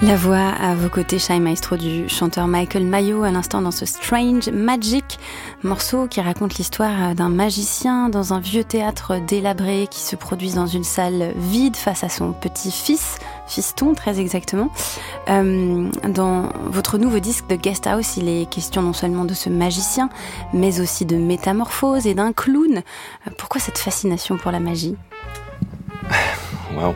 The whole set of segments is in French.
La voix à vos côtés, Shai Maestro, du chanteur Michael Mayo, à l'instant dans ce Strange Magic, morceau qui raconte l'histoire d'un magicien dans un vieux théâtre délabré qui se produit dans une salle vide face à son petit-fils, fiston très exactement. Dans votre nouveau disque de Guest House, il est question non seulement de ce magicien, mais aussi de métamorphose et d'un clown. Pourquoi cette fascination pour la magie? Wow.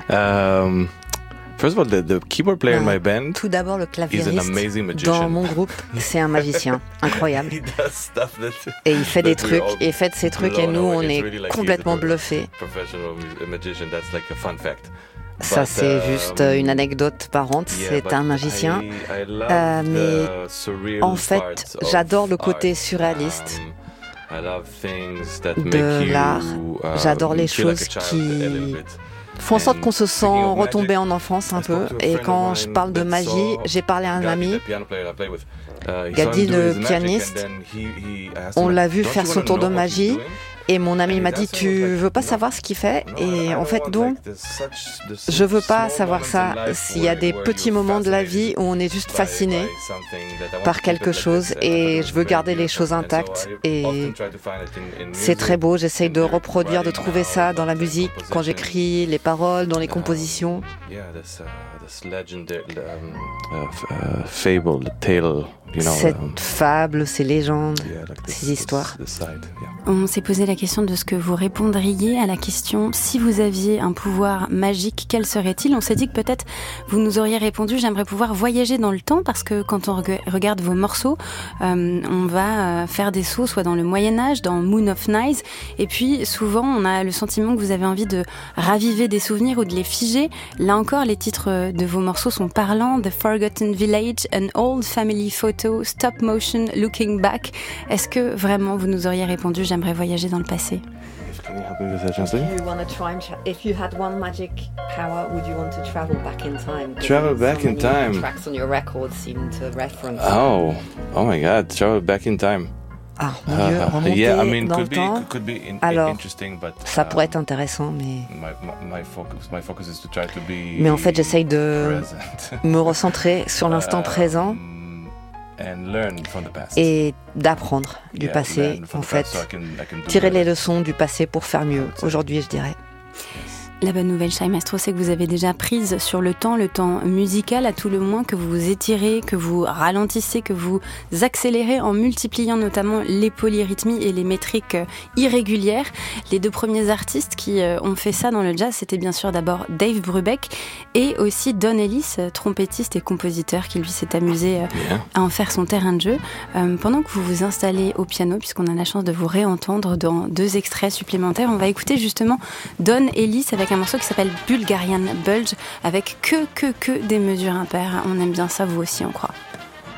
First of all, the keyboard player in my band, tout d'abord, le is an claviériste amazing magician. dans mon groupe, c'est un magicien incroyable. He does stuff that- Et il fait des that we trucs, all et fait de ces trucs, et blown nous, away. on It's est really like complètement he's a bluffés. professional magician. That's like a fun fact. Ça, But, c'est juste une anecdote parente. yeah, C'est but un magicien. I love mais the surreal En fait, parts of j'adore le côté art. surréaliste I love things that de make you, l'art. J'adore les feel like choses a child qui a little bit. font en sorte qu'on se sent Speaking of magic, retomber en enfance un I spoke peu. to a Et friend quand of je mine parle de that magie, saw j'ai parlé à un Gadi, ami. the piano player I play with. He Gadi, saw him le do his magic, pianiste, and then he asked on him, l'a vu "Don't faire you son wanna tour de know what he's magie. doing?" Et mon ami And m'a he dit, asked him, tu was like, veux pas "No, savoir ce qu'il fait?" no, Et I en don't fait, want, donc, like, there's je veux pas small savoir moments ça. in life S'il y a des where petits you're moments de la fascinated vie où on est juste by fasciné something that I want par to keep it quelque like chose, this, and I et thought it je was veux very garder les beautiful. choses And so intactes, I et often try to find it in c'est très music, beau. J'essaye de in the reproduire, de writing trouver now, ça dans la the musique, quand composition. j'écris les paroles, dans les compositions. Yeah, this legendary fable, the tale, you know. Cette fable, ces légendes, yeah, like ces histoires. this side, yeah. On s'est posé la question de ce que vous répondriez à la question « Si vous aviez un pouvoir magique, quel serait-il » On s'est dit que peut-être vous nous auriez répondu « J'aimerais pouvoir voyager dans le temps » parce que quand on regarde vos morceaux, on va faire des sauts soit dans le Moyen-Âge, dans Moon of Night, et puis souvent on a le sentiment que vous avez envie de raviver des souvenirs ou de les figer. Là encore, les titres de vos morceaux sont parlants. The Forgotten Village, An Old Family Photo, Stop Motion, Looking Back. Est-ce que vraiment vous nous auriez répondu « J'aimerais voyager dans le passé » Can you help me with that translation? If you had one magic power, would you want to travel back in time? Travel back in time. Tracks on your record seem to reference. Oh my God! Travel back in time. Ah, mon Dieu, remonter Yeah, I mean, dans le temps. could be Alors, interesting, but Ça pourrait être intéressant, mais my focus is to try to be. en fait, j'essaye de present. me recentrer sur l'instant présent And learn from the past. et d'apprendre du Yeah, passé. learn from En the fait, past so I can do tirer les better. leçons du passé pour faire mieux. Aujourd'hui, je dirais. La bonne nouvelle, Shai Maestro, c'est que vous avez déjà prise sur le temps musical, à tout le moins, que vous vous étirez, que vous ralentissez, que vous accélérez en multipliant notamment les polyrythmies et les métriques irrégulières. Les deux premiers artistes qui ont fait ça dans le jazz, c'était bien sûr d'abord Dave Brubeck et aussi Don Ellis, trompettiste et compositeur, qui lui s'est amusé à en faire son terrain de jeu. Pendant que vous vous installez au piano, puisqu'on a la chance de vous réentendre dans 2 extraits supplémentaires, on va écouter justement Don Ellis avec un morceau qui s'appelle Bulgarian Bulge avec que des mesures impaires. On aime bien ça, vous aussi, on croit.